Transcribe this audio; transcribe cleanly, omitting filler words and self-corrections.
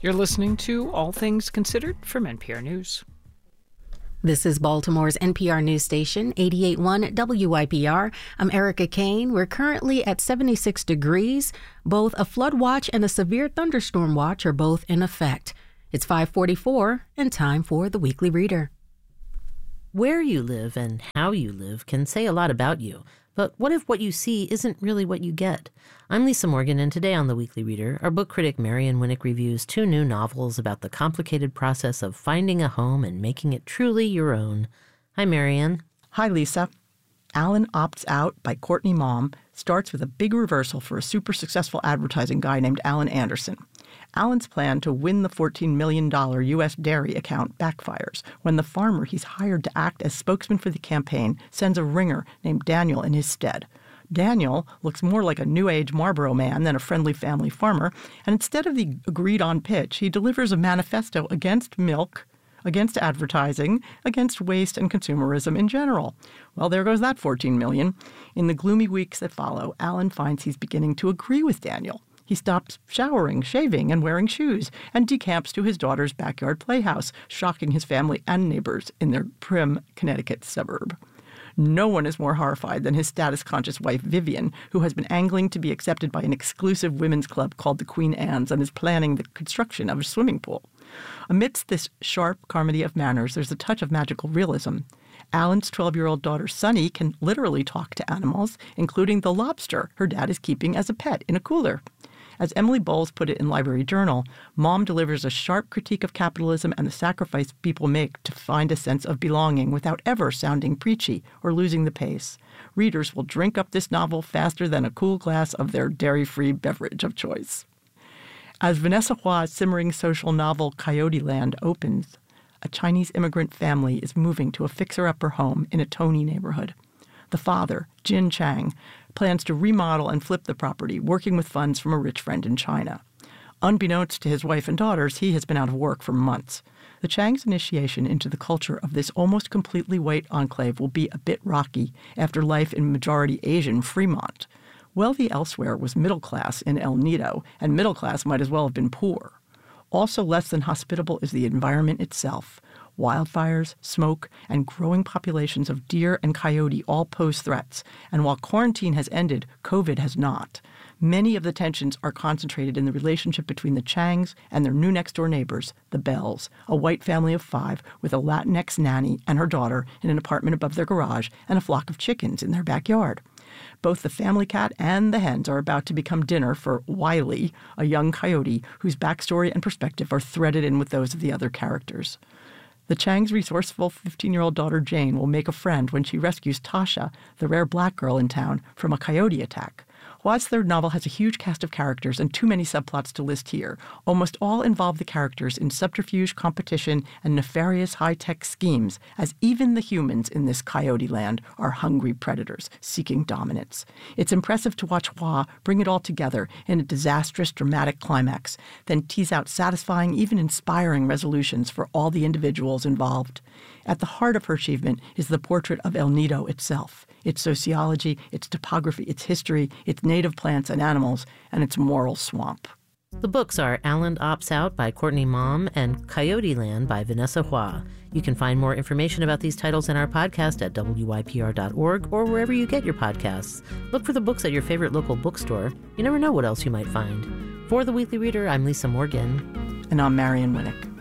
You're listening to All Things Considered from NPR News. This is Baltimore's NPR news station, 88.1 WYPR. I'm Erica Kane. We're currently at 76 degrees. Both a flood watch and a severe thunderstorm watch are both in effect. It's 5:44 and time for the Weekly Reader. Where you live and how you live can say a lot about you. But what if what you see isn't really what you get? I'm Lisa Morgan, and today on The Weekly Reader, our book critic Marian Winnick reviews two new novels about the complicated process of finding a home and making it truly your own. Hi, Marian. Hi, Lisa. Alan Opts Out by Courtney Maum starts with a big reversal for a super successful advertising guy named Alan Anderson. Alan's plan to win the $14 million U.S. dairy account backfires when the farmer he's hired to act as spokesman for the campaign sends a ringer named Daniel in his stead. Daniel looks more like a New Age Marlboro man than a friendly family farmer, and instead of the agreed-on pitch, he delivers a manifesto against milk, against advertising, against waste and consumerism in general. Well, there goes that $14 million. In the gloomy weeks that follow, Alan finds he's beginning to agree with Daniel. He stops showering, shaving, and wearing shoes, and decamps to his daughter's backyard playhouse, shocking his family and neighbors in their prim Connecticut suburb. No one is more horrified than his status-conscious wife, Vivian, who has been angling to be accepted by an exclusive women's club called the Queen Anne's and is planning the construction of a swimming pool. Amidst this sharp comedy of manners, there's a touch of magical realism. Alan's 12-year-old daughter, Sunny, can literally talk to animals, including the lobster her dad is keeping as a pet in a cooler. As Emily Bowles put it in Library Journal, Mom delivers a sharp critique of capitalism and the sacrifice people make to find a sense of belonging without ever sounding preachy or losing the pace. Readers will drink up this novel faster than a cool glass of their dairy-free beverage of choice. As Vanessa Hua's simmering social novel Coyote Land opens, a Chinese immigrant family is moving to a fixer-upper home in a Tony neighborhood. The father, Jin Chang, plans to remodel and flip the property, working with funds from a rich friend in China. Unbeknownst to his wife and daughters, he has been out of work for months. The Chang's initiation into the culture of this almost completely white enclave will be a bit rocky after life in majority Asian Fremont. Wealthy elsewhere was middle class in El Nido, and middle class might as well have been poor. Also less than hospitable is the environment itself. Wildfires, smoke, and growing populations of deer and coyote all pose threats, and while quarantine has ended, COVID has not. Many of the tensions are concentrated in the relationship between the Changs and their new next-door neighbors, the Bells, a white family of 5 with a Latinx nanny and her daughter in an apartment above their garage and a flock of chickens in their backyard. Both the family cat and the hens are about to become dinner for Wiley, a young coyote whose backstory and perspective are threaded in with those of the other characters. The Chang's resourceful 15-year-old daughter Jane will make a friend when she rescues Tasha, the rare black girl in town, from a coyote attack. Hua's third novel has a huge cast of characters and too many subplots to list here. Almost all involve the characters in subterfuge, competition, and nefarious high-tech schemes, as even the humans in this coyote land are hungry predators seeking dominance. It's impressive to watch Hua bring it all together in a disastrous, dramatic climax, then tease out satisfying, even inspiring resolutions for all the individuals involved. At the heart of her achievement is the portrait of El Nido itself, its sociology, its topography, its history, its native plants and animals, and its moral swamp. The books are Alan Opts Out by Courtney Maum and Coyote Land by Vanessa Hua. You can find more information about these titles in our podcast at wypr.org or wherever you get your podcasts. Look for the books at your favorite local bookstore. You never know what else you might find. For The Weekly Reader, I'm Lisa Morgan. And I'm Marian Winnick.